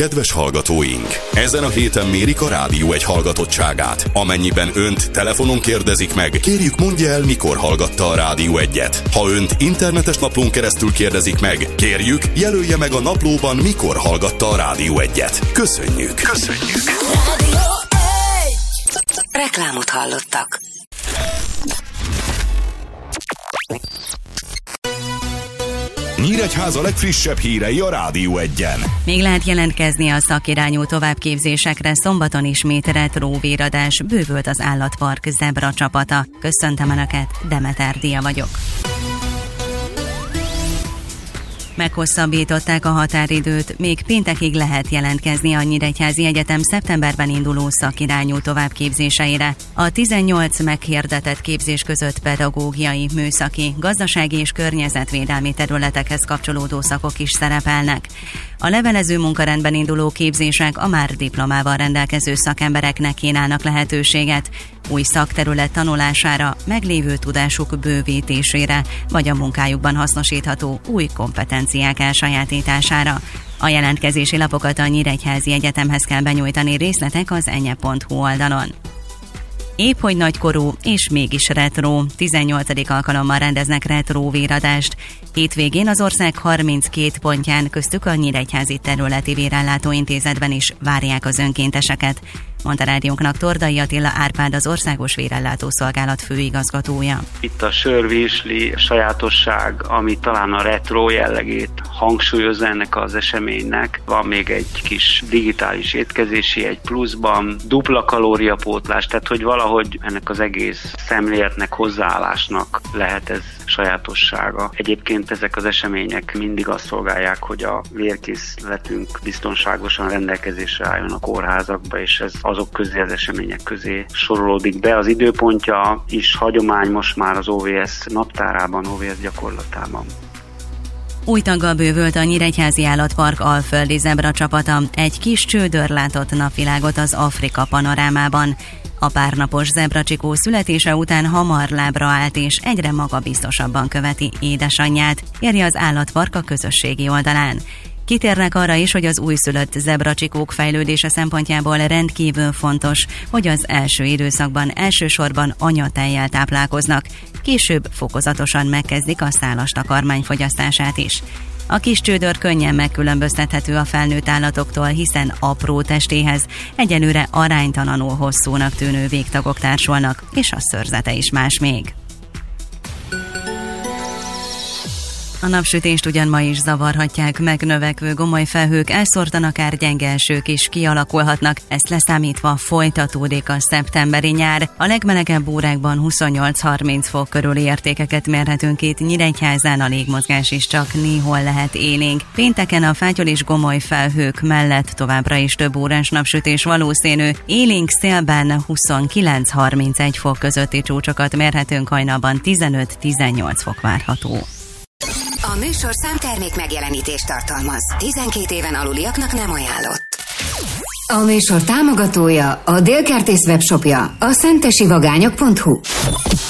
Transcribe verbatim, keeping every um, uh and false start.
Kedves hallgatóink! Ezen a héten mérik a Rádió egy hallgatottságát. Amennyiben önt telefonon kérdezik meg, kérjük mondja el, mikor hallgatta a Rádió egyet. Ha önt internetes naplón keresztül kérdezik meg, kérjük jelölje meg a naplóban, mikor hallgatta a Rádió egyet. Köszönjük! Köszönjük! Rádió egy! Reklámot hallottak. Nyíregyháza legfrissebb hírei a Rádió egyen. Még lehet jelentkezni a szakirányú továbbképzésekre, szombaton ismét retro véradás, bővült az állatpark zebra csapata. Köszöntöm Önöket, Demeter Dia vagyok. Meghosszabbították a határidőt, még péntekig lehet jelentkezni a Nyíregyházi Egyetem szeptemberben induló szakirányú továbbképzéseire. A tizennyolc meghirdetett képzés között pedagógiai, műszaki, gazdasági és környezetvédelmi területekhez kapcsolódó szakok is szerepelnek. A levelező munkarendben induló képzések a már diplomával rendelkező szakembereknek kínálnak lehetőséget, új szakterület tanulására, meglévő tudásuk bővítésére, vagy a munkájukban hasznosítható új kompetenciák elsajátítására. A jelentkezési lapokat a Nyíregyházi Egyetemhez kell benyújtani, részletek az enye pont hu oldalon. Épp hogy nagykorú és mégis retro, tizennyolcadik alkalommal rendeznek retro véradást. Hétvégén az ország harminckét pontján, köztük a Nyíregyházi Területi Vérellátó Intézetben is várják az önkénteseket, mondta rádiónknak Tordai Attila Árpád, az Országos Vérellátó Szolgálat főigazgatója. Itt a sörvirsli sajátosság, ami talán a retro jellegét hangsúlyozza ennek az eseménynek. Van még egy kis digitális étkezési egy pluszban, dupla kalóriapótlás, tehát hogy valahogy ennek az egész szemléletnek, hozzáállásnak lehet ez sajátossága. Egyébként ezek az események mindig azt szolgálják, hogy a vérkészletünk biztonságosan rendelkezésre álljon a kórházakba, és ez azok közé, az események közé sorolódik be. Az időpontja is hagyomány most már az o vé es naptárában, o vé es gyakorlatában. Új taggal bővült a Nyíregyházi Állatpark alföldi zebra csapata, egy kis csődör látott napvilágot az Afrika panorámában. A párnapos zebracsikó születése után hamar lábra állt és egyre magabiztosabban követi édesanyját, írja az állatpark a közösségi oldalán. Kitérnek arra is, hogy az újszülött zebracsikók fejlődése szempontjából rendkívül fontos, hogy az első időszakban elsősorban anyatejjel táplálkoznak, később fokozatosan megkezdik a szálas takarmány fogyasztását is. A kis csődör könnyen megkülönböztethető a felnőtt állatoktól, hiszen apró testéhez egyelőre aránytalanul hosszúnak tűnő végtagok társulnak, és a szőrzete is más még. A napsütést ugyan ma is zavarhatják, megnövekvő gomoly felhők, elszórtan akár gyenge esők is kialakulhatnak, ezt leszámítva folytatódik a szeptemberi nyár. A legmelegebb órákban huszonnyolc-harminc fok körüli értékeket mérhetünk itt, Nyíregyházán a légmozgás is csak néhol lehet élénk. Pénteken a fátyol és gomoly felhők mellett továbbra is több órás napsütés valószínű, élénk szélben huszonkilenc-harmincegy fok közötti csúcsokat mérhetünk, hajnalban tizenöt-tizennyolc fok várható. A műsorszám termék megjelenítést tartalmaz. tizenkét éven aluliaknak nem ajánlott. A műsor támogatója, a Délkertész webshopja, a szentesivagányok pont hu.